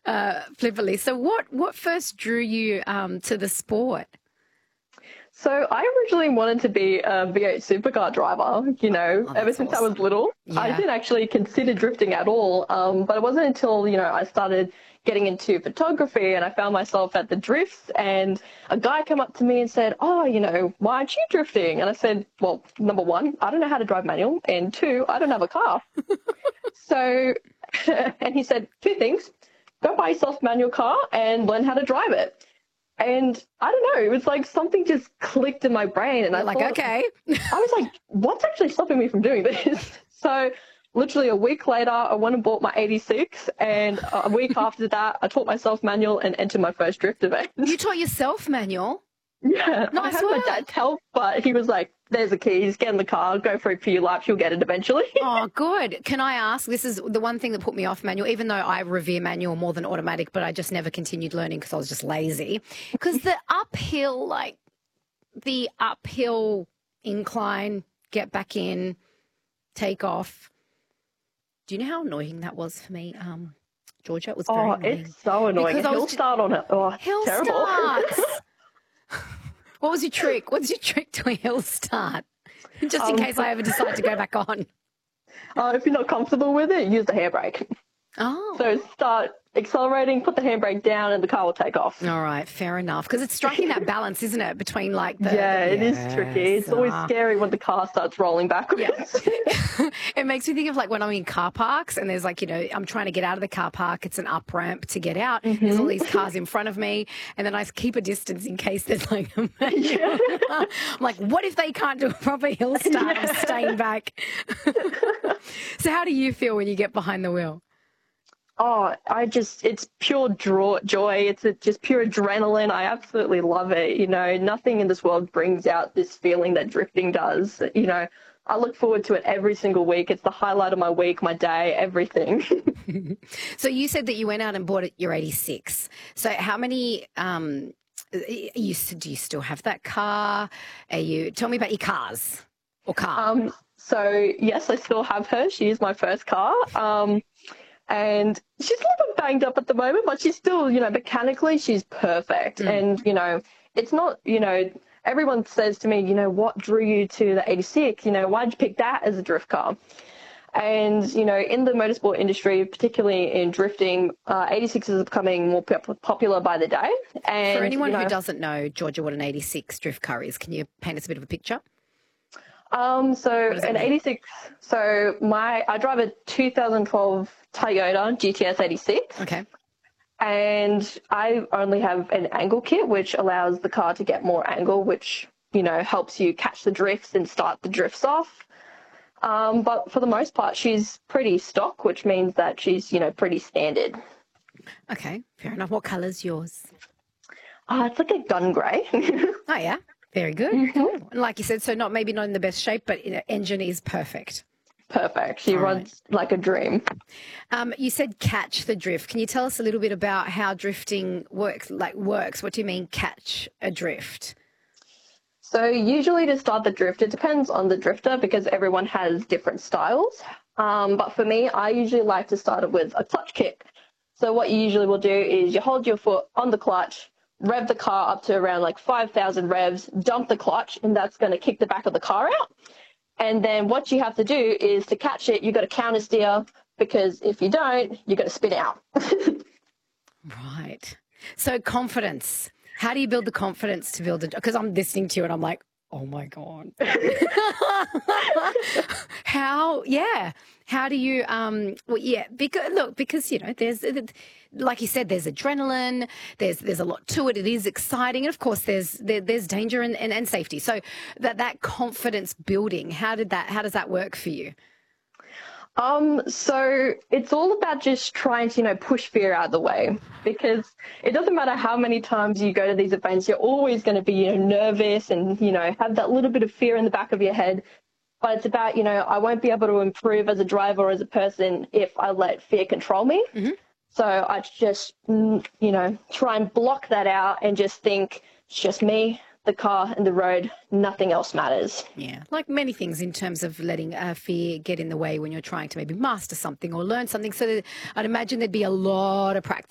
flippantly. So what first drew you to the sport? So I originally wanted to be a V8 supercar driver, Oh, ever that's since I was awesome. little. I Yeah. didn't actually consider drifting at all, but it wasn't until, I started getting into photography and I found myself at the drifts and a guy came up to me and said, oh, why aren't you drifting? And I said, well, number one, I don't know how to drive manual, and two, I don't have a car. So, and he said, two things, go buy yourself a manual car and learn how to drive it. And I don't know, it was like something just clicked in my brain. And You're like, okay. I was like, what's actually stopping me from doing this? So literally a week later, I went and bought my 86. And a week after that, I taught myself manual and entered my first drift event. You taught yourself manual? Yeah, I Nice had my work. dad's help, but he was like, there's the keys, get in the car, go for a few laps, you'll get it eventually. Oh, good. Can I ask, this is the one thing that put me off manual, even though I revere manual more than automatic, but I just never continued learning because I was just lazy. Because the uphill incline, get back in, take off. Do you know how annoying that was for me, Georgia? It was very annoying. It's so annoying. Because A hill start on it. Oh, it's hill terrible. starts. What was your trick? What's your trick to a hill start? Just in case I ever decide to go back on. If you're not comfortable with it, use the handbrake. Oh. So start accelerating, put the handbrake down, and the car will take off. All right, fair enough. Because it's striking that balance, isn't it, between like the... It is tricky. It's always scary when the car starts rolling backwards. Yeah. It makes me think of like when I'm in car parks and there's like, I'm trying to get out of the car park. It's an up ramp to get out. There's all these cars in front of me and then I keep a distance in case there's like a manual. I'm like, what if they can't do a proper hill start? I'm staying back. So how do you feel when you get behind the wheel? Oh, it's pure joy. It's just pure adrenaline. I absolutely love it. Nothing in this world brings out this feeling that drifting does. I look forward to it every single week. It's the highlight of my week, my day, everything. So you said that you went out and bought your 86. So how many, do you still have that car? Tell me about your cars or car. So yes, I still have her. She is my first car. And she's a little bit banged up at the moment, but she's still, mechanically, she's perfect. And, it's not, everyone says to me, what drew you to the 86? Why'd you pick that as a drift car? And, in the motorsport industry, particularly in drifting, 86 is becoming more popular by the day. And for anyone who doesn't know, Georgia, what an 86 drift car is, can you paint us a bit of a picture? So an 86, I drive a 2012 Toyota GTS 86. Okay. And I only have an angle kit, which allows the car to get more angle, which, helps you catch the drifts and start the drifts off. But for the most part, she's pretty stock, which means that she's, pretty standard. Okay, fair enough. What colour's yours? It's like a gun grey. Oh, yeah. Very good. Cool. Like you said, so maybe not in the best shape, but engine is perfect. Perfect. She runs like a dream. You said catch the drift. Can you tell us a little bit about how drifting works? What do you mean catch a drift? So usually to start the drift, it depends on the drifter because everyone has different styles. But for me, I usually like to start it with a clutch kick. So what you usually will do is you hold your foot on the clutch, rev the car up to around like 5,000 revs, dump the clutch, and that's going to kick the back of the car out. And then what you have to do is to catch it, you've got to counter steer because if you don't, you're going to spin out. Right. So confidence. How do you build the confidence to build it? Because I'm listening to you and I'm like, oh my God. How do you, because there's, like you said, there's adrenaline, there's a lot to it. It is exciting. And of course there's danger and safety. So that confidence building, how does that work for you? So it's all about just trying to, push fear out of the way because it doesn't matter how many times you go to these events, you're always going to be, nervous and, have that little bit of fear in the back of your head. But it's about, I won't be able to improve as a driver or as a person if I let fear control me. Mm-hmm. So I just, try and block that out and just think it's just me, the car and the road, nothing else matters. Yeah, like many things in terms of letting fear get in the way when you're trying to maybe master something or learn something. So I'd imagine there'd be a lot of practice